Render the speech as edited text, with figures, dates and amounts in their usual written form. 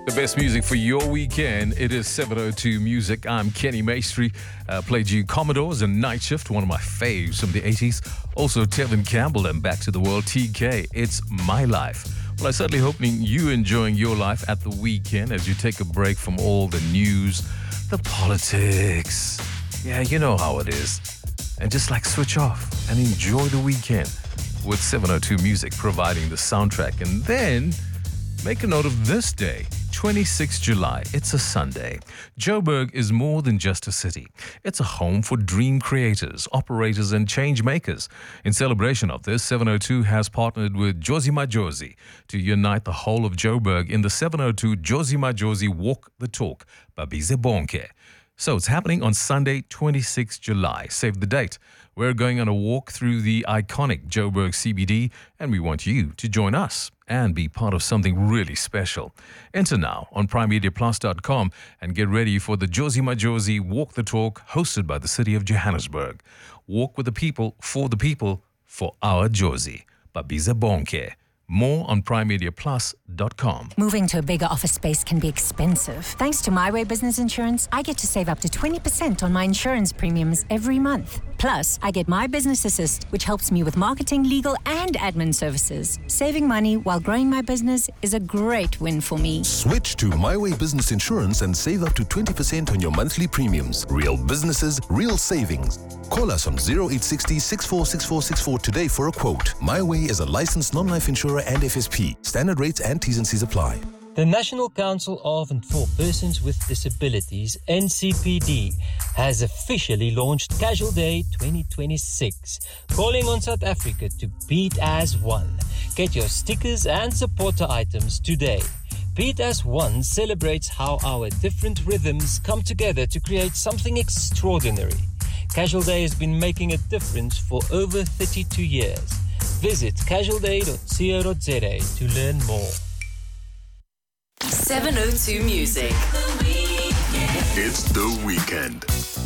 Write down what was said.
The best music for your weekend. It is 702 Music. I'm Kenny Maestri. Played you Commodores and Night Shift, one of my faves from the 80s. Also Tevin Campbell and Back to the World TK. It's My Life. Well, I certainly hope you enjoying your life at the weekend as you take a break from all the news, the politics. Yeah, you know how it is. And just switch off and enjoy the weekend with 702 Music providing the soundtrack. And then make a note of this day, 26 July. It's a Sunday. Joburg is more than just a city. It's a home for dream creators, operators, and change makers. In celebration of this, 702 has partnered with Jozi Majozi to unite the whole of Joburg in the 702 Jozi Majozi Walk the Talk, Babize Bonke. So it's happening on Sunday, 26 July. Save the date. We're going on a walk through the iconic Joburg CBD, and we want you to join us and be part of something really special. Enter now on primemediaplus.com and get ready for the Jozi Majozi Walk the Talk hosted by the City of Johannesburg. Walk with the people, for our Jozi. Babize Bonke. More on primemediaplus.com. Moving to a bigger office space can be expensive. Thanks to My Way Business Insurance, I get to save up to 20% on my insurance premiums every month. Plus, I get My Business Assist, which helps me with marketing, legal, and admin services. Saving money while growing my business is a great win for me. Switch to My Way Business Insurance and save up to 20% on your monthly premiums. Real businesses, real savings. Call us on 0860 646464 today for a quote. My Way is a licensed non-life insurer and FSP. Standard rates and T's and C's apply. The National Council of and for Persons with Disabilities, NCPD, has officially launched Casual Day 2026, calling on South Africa to beat as one. Get your stickers and supporter items today. Beat as One celebrates how our different rhythms come together to create something extraordinary. Casual Day has been making a difference for over 32 years. Visit casualday.co.za to learn more. 702 Music. It's the weekend.